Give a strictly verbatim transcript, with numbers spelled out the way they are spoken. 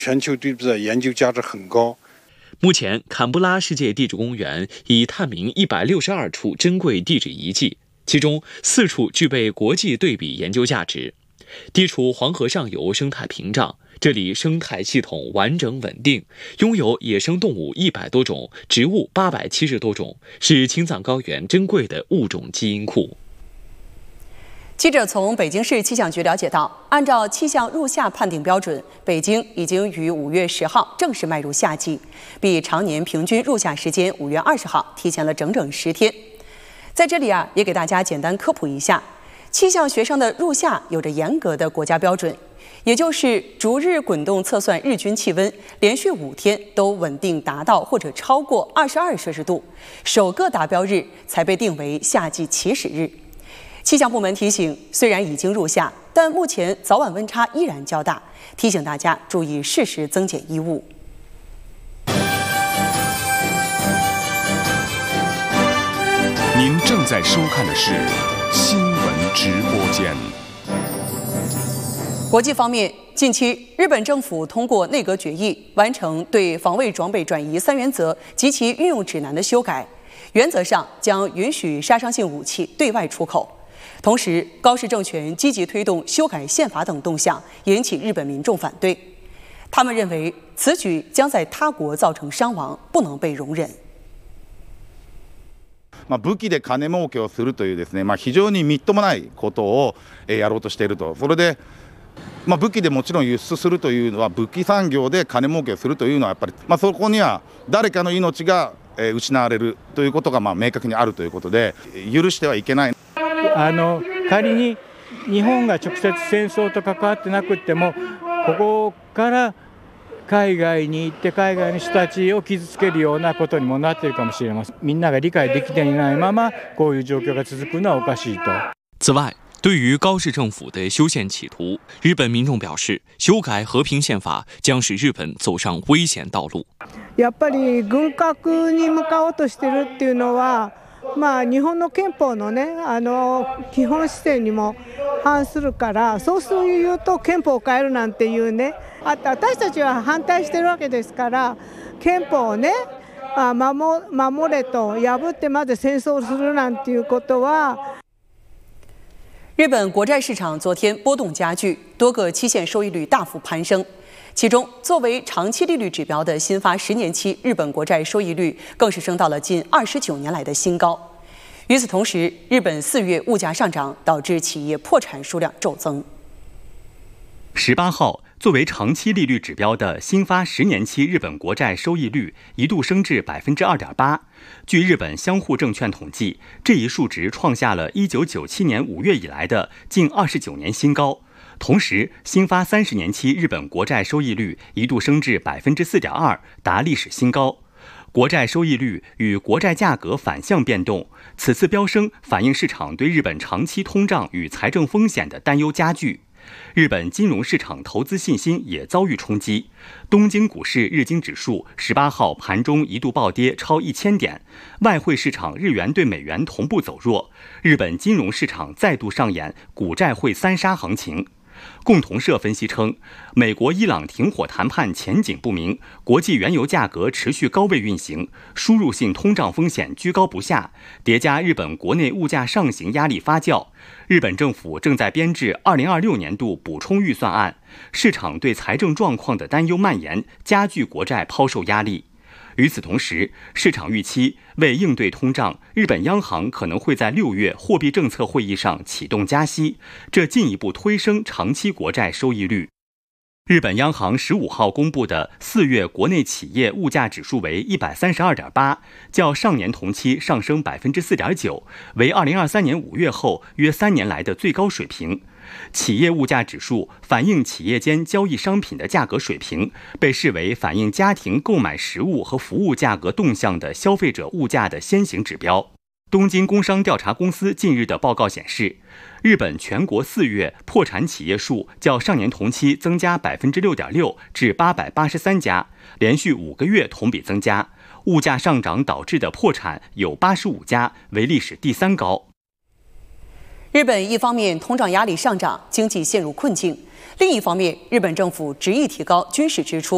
全球对这研究价值很高。 目前，坎布拉世界地质公园已探明一百六十二处珍贵地质遗迹，其中四处具备国际对比研究价值。地处黄河上游生态屏障，这里生态系统完整稳定，拥有野生动物一百多种，植物八百七十多种，是青藏高原珍贵的物种基因库。 记者从北京市气象局了解到，按照气象入夏判定标准，北京已经于五月十号正式迈入夏季，比常年平均入夏时间五月二十号提前了整整十天。在这里啊，也给大家简单科普一下，气象学上的入夏有着严格的国家标准，也就是逐日滚动测算日均气温，连续五天都稳定达到或者超过二十二摄氏度，首个达标日才被定为夏季起始日。气象部门提醒，虽然已经入夏，但目前早晚温差依然较大，提醒大家注意适时增减衣物。 您正在收看的是新闻直播间。 国际方面，近期日本政府通过内阁决议，完成对防卫装备转移三原则及其运用指南的修改，原则上将允许杀伤性武器对外出口。同时，高市政权积极推动修改宪法等动向，引起日本民众反对。他们认为此举将在他国造成伤亡，不能被容忍。 まあ武器で金儲けをするというですね、まあ非常にみっともないことをやろうとしていると。それで、まあ武器でもちろん輸出するというのは武器産業で金儲けをするというのはやっぱり、まあそこには誰かの命が失われるということがまあ明確にあるということで、許してはいけない。 あの仮に日本が直接戦争と関わってなくても、ここから海外に行って海外の人たちを傷つけるようなことにもなっているかもしれません。みんなが理解できていないままこういう状況が続くのはおかしいと。 此外，对于高市政府的修宪企图，日本民众表示，修改和平宪法将使日本走上危险道路。 やっぱり軍拡に向かおうとしてるっていうのは。まあ、日本の憲法のね、あの基本姿勢にも反するから、そうすると憲法を変えるなんていうね、あ私たちは反対してるわけですから、憲法をね、あ 守, 守れと破ってまで戦争するなんていうことは。 日本国债市场昨天波动加剧，多个期限收益率大幅攀升。其中，作为长期利率指标的新发十年期日本国债收益率更是升到了近二十九年来的新高。与此同时，日本四月物价上涨导致企业破产数量骤增。 十八号，作为长期利率指标的新发十年期日本国债收益率一度升至百分之二点八。据日本相互证券统计，这一数值创下了一九九七年五月以来的近二十九年新高。同时，新发三十年期日本国债收益率一度升至百分之四点二，达历史新高。国债收益率与国债价格反向变动，此次飙升反映市场对日本长期通胀与财政风险的担忧加剧。日本金融市场投资信心也遭遇冲击，东京股市日经指数十八号盘中一度暴跌超一千点，外汇市场日元对美元同步走弱，日本金融市场再度上演股债汇三杀行情。共同社分析称，美国伊朗停火谈判前景不明，国际原油价格持续高位运行，输入性通胀风险居高不下，叠加日本国内物价上行压力发酵，日本政府正在编制二零二六年度补充预算案，市场对财政状况的担忧蔓延，加剧国债抛售压力。与此同时，市场预期为应对通胀，日本央行可能会在六月货币政策会议上启动加息，这进一步推升长期国债收益率。日本央行十五号公布的四月国内企业物价指数为一百三十二点八，较上年同期上升百分之四点九，为二零二三年五月后约三年来的最高水平。企业物价指数反映企业间交易商品的价格水平，被视为反映家庭购买食物和服务价格动向的消费者物价的先行指标。东京工商调查公司近日的报告显示，日本全国四月破产企业数较上年同期增加百分之六点六至八百八十三家，连续五个月同比增加。物价上涨导致的破产有八十五家，为历史第三高。 日本一方面通胀压力上涨，经济陷入困境；另一方面，日本政府执意提高军事支出，